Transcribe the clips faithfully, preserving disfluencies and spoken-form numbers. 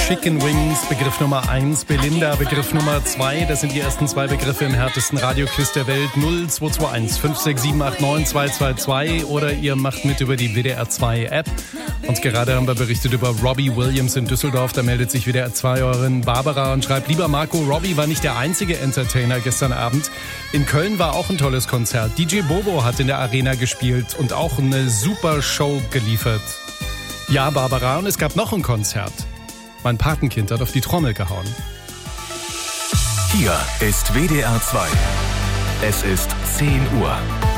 Chicken Wings, Begriff Nummer eins. Belinda, Begriff Nummer zwei. Das sind die ersten zwei Begriffe im härtesten Radioquiz der Welt. null zwei zwei eins fünf sechs sieben acht neun zwei zwei zwei oder ihr macht mit über die W D R zwei App. Und gerade haben wir berichtet über Robbie Williams in Düsseldorf. Da meldet sich W D R zwei-Hörerin Barbara und schreibt: Lieber Marco, Robbie war nicht der einzige Entertainer gestern Abend. In Köln war auch ein tolles Konzert. D J Bobo hat in der Arena gespielt und auch eine super Show geliefert. Ja, Barbara, und es gab noch ein Konzert. Mein Patenkind hat auf die Trommel gehauen. Hier ist W D R zwei. Es ist zehn Uhr.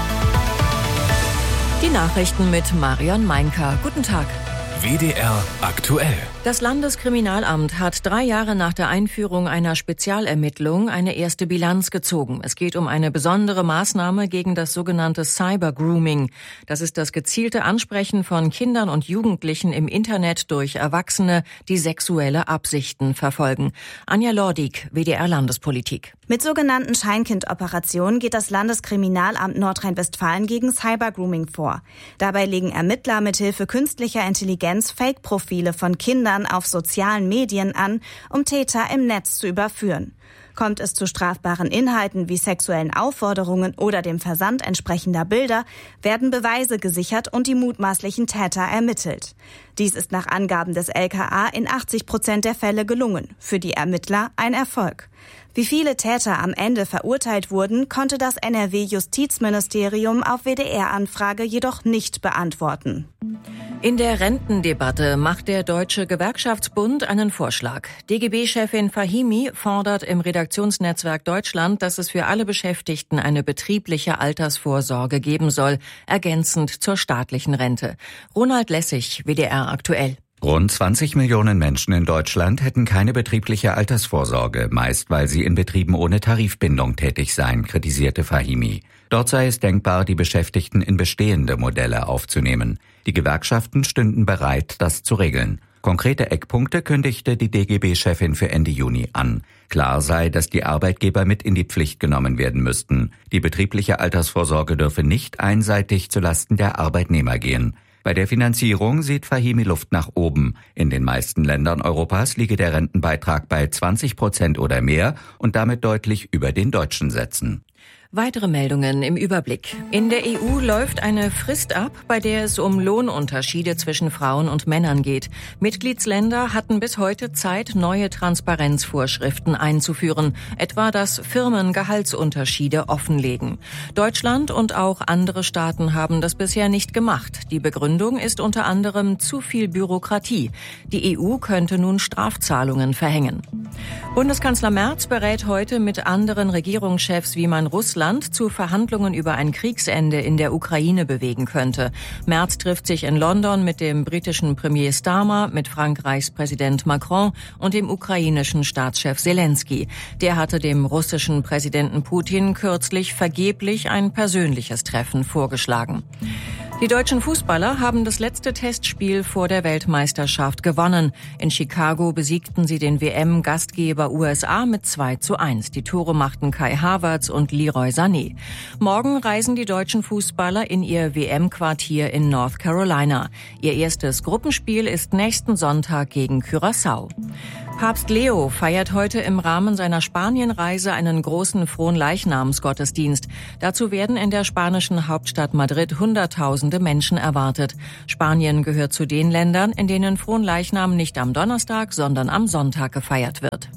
Die Nachrichten mit Marion Meinker. Guten Tag. W D R aktuell. Das Landeskriminalamt hat drei Jahre nach der Einführung einer Spezialermittlung eine erste Bilanz gezogen. Es geht um eine besondere Maßnahme gegen das sogenannte Cyber-Grooming. Das ist das gezielte Ansprechen von Kindern und Jugendlichen im Internet durch Erwachsene, die sexuelle Absichten verfolgen. Anja Lordig, W D R Landespolitik. Mit sogenannten Scheinkind-Operationen geht das Landeskriminalamt Nordrhein-Westfalen gegen Cyber-Grooming vor. Dabei legen Ermittler mithilfe künstlicher Intelligenz Fake-Profile von Kindern auf sozialen Medien an, um Täter im Netz zu überführen. Kommt es zu strafbaren Inhalten wie sexuellen Aufforderungen oder dem Versand entsprechender Bilder, werden Beweise gesichert und die mutmaßlichen Täter ermittelt. Dies ist nach Angaben des L K A in achtzig Prozent der Fälle gelungen. Für die Ermittler ein Erfolg. Wie viele Täter am Ende verurteilt wurden, konnte das N R W-Justizministerium auf W D R-Anfrage jedoch nicht beantworten. In der Rentendebatte macht der Deutsche Gewerkschaftsbund einen Vorschlag. D G B-Chefin Fahimi fordert im Redaktionsnetzwerk Deutschland, dass es für alle Beschäftigten eine betriebliche Altersvorsorge geben soll, ergänzend zur staatlichen Rente. Ronald Lessig, W D R aktuell. Rund zwanzig Millionen Menschen in Deutschland hätten keine betriebliche Altersvorsorge, meist weil sie in Betrieben ohne Tarifbindung tätig seien, kritisierte Fahimi. Dort sei es denkbar, die Beschäftigten in bestehende Modelle aufzunehmen. Die Gewerkschaften stünden bereit, das zu regeln. Konkrete Eckpunkte kündigte die D G B-Chefin für Ende Juni an. Klar sei, dass die Arbeitgeber mit in die Pflicht genommen werden müssten. Die betriebliche Altersvorsorge dürfe nicht einseitig zulasten der Arbeitnehmer gehen. Bei der Finanzierung sieht Fahimi Luft nach oben. In den meisten Ländern Europas liege der Rentenbeitrag bei zwanzig Prozent oder mehr und damit deutlich über den deutschen Sätzen. Weitere Meldungen im Überblick. In der E U läuft eine Frist ab, bei der es um Lohnunterschiede zwischen Frauen und Männern geht. Mitgliedsländer hatten bis heute Zeit, neue Transparenzvorschriften einzuführen, etwa dass Firmen Gehaltsunterschiede offenlegen. Deutschland und auch andere Staaten haben das bisher nicht gemacht. Die Begründung ist unter anderem zu viel Bürokratie. Die E U könnte nun Strafzahlungen verhängen. Bundeskanzler Merz berät heute mit anderen Regierungschefs, wie man Russland zu Verhandlungen über ein Kriegsende in der Ukraine bewegen könnte. Merz trifft sich in London mit dem britischen Premier Starmer, mit Frankreichs Präsident Macron und dem ukrainischen Staatschef Zelensky. Der hatte dem russischen Präsidenten Putin kürzlich vergeblich ein persönliches Treffen vorgeschlagen. Die deutschen Fußballer haben das letzte Testspiel vor der Weltmeisterschaft gewonnen. In Chicago besiegten sie den W M-Gastgeber U S A mit zwei zu eins. Die Tore machten Kai Havertz und Leroy Sané. Morgen reisen die deutschen Fußballer in ihr W M-Quartier in North Carolina. Ihr erstes Gruppenspiel ist nächsten Sonntag gegen Curaçao. Papst Leo feiert heute im Rahmen seiner Spanienreise einen großen Fronleichnamsgottesdienst. Dazu werden in der spanischen Hauptstadt Madrid Hunderttausende Menschen erwartet. Spanien gehört zu den Ländern, in denen Fronleichnam nicht am Donnerstag, sondern am Sonntag gefeiert wird.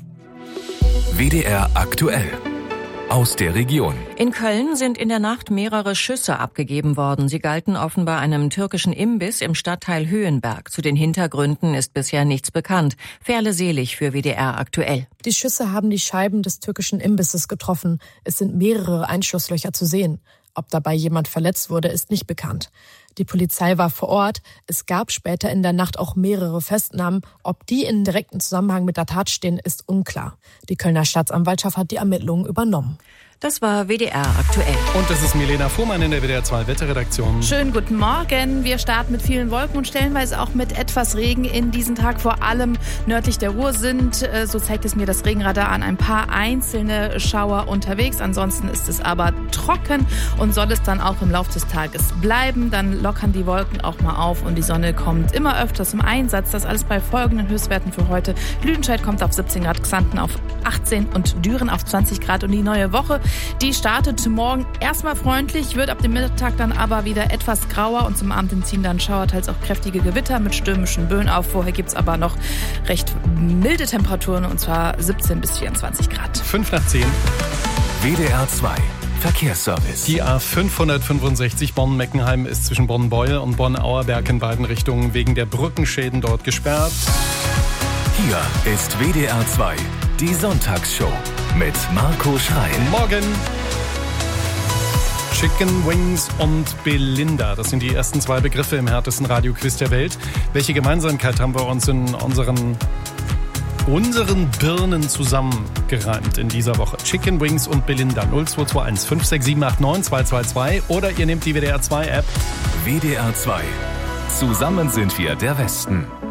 W D R aktuell. Aus der Region. In Köln sind in der Nacht mehrere Schüsse abgegeben worden. Sie galten offenbar einem türkischen Imbiss im Stadtteil Höhenberg. Zu den Hintergründen ist bisher nichts bekannt. Ferle Selig für W D R aktuell. Die Schüsse haben die Scheiben des türkischen Imbisses getroffen. Es sind mehrere Einschusslöcher zu sehen. Ob dabei jemand verletzt wurde, ist nicht bekannt. Die Polizei war vor Ort. Es gab später in der Nacht auch mehrere Festnahmen. Ob die in direktem Zusammenhang mit der Tat stehen, ist unklar. Die Kölner Staatsanwaltschaft hat die Ermittlungen übernommen. Das war W D R aktuell. Und das ist Milena Fuhrmann in der W D R zwei Wetterredaktion. Schönen guten Morgen. Wir starten mit vielen Wolken und stellenweise auch mit etwas Regen in diesen Tag, vor allem nördlich der Ruhr sind, so zeigt es mir das Regenradar an, ein paar einzelne Schauer unterwegs. Ansonsten ist es aber trocken und soll es dann auch im Laufe des Tages bleiben. Dann lockern die Wolken auch mal auf und die Sonne kommt immer öfters im Einsatz. Das alles bei folgenden Höchstwerten für heute. Lüdenscheid kommt auf siebzehn Grad, Xanten auf achtzehn und Düren auf zwanzig Grad. Und die neue Woche, die startet morgen erstmal freundlich, wird ab dem Mittag dann aber wieder etwas grauer und zum Abend ziehen dann Schauer, teils auch kräftige Gewitter mit stürmischen Böen auf. Vorher gibt es aber noch recht milde Temperaturen und zwar siebzehn bis vierundzwanzig Grad. fünf nach zehn. W D R zwei Verkehrsservice. Die A fünfhundertfünfundsechzig Bonn-Meckenheim ist zwischen Bonn-Beul und Bonn-Auerberg in beiden Richtungen wegen der Brückenschäden dort gesperrt. Hier ist W D R zwei, die Sonntagsshow mit Marco Schrein. Morgen. Chicken Wings und Belinda, das sind die ersten zwei Begriffe im härtesten Radioquiz der Welt. Welche Gemeinsamkeit haben wir uns in unseren, unseren Birnen zusammengereimt in dieser Woche? Chicken Wings und Belinda. null zwei zwei eins fünf sechs sieben acht neun zwei zwei zwei oder ihr nehmt die W D R zwei App. W D R zwei. Zusammen sind wir der Westen.